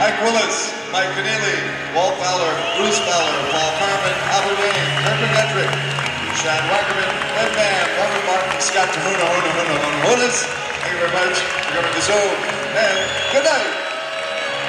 Mike Willis, Mike Keneally, Walt Fowler, Bruce Fowler, Paul Carmen, Albert Wayne, Herbert Hedrick, Sean Wackerman, Ed Mann, Robert Martin, Scott Tahuna, Thank you very much for coming to the show, and good night.